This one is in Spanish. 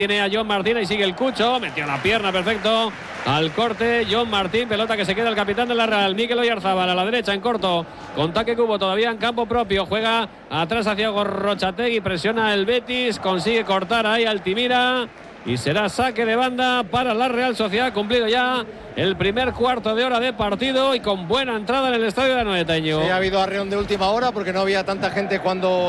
Tiene a John Martín, y sigue el Cucho, metió la pierna, perfecto, al corte, John Martín, pelota que se queda el capitán de la Real, Mikel Oyarzabal a la derecha en corto, con Taque Cubo todavía en campo propio, juega atrás hacia Gorrochategui, presiona el Betis, consigue cortar ahí Altimira, y será saque de banda para la Real Sociedad, cumplido ya el primer cuarto de hora de partido y con buena entrada en el estadio de Anoeta. Sí, ha habido arreón de última hora porque no había tanta gente cuando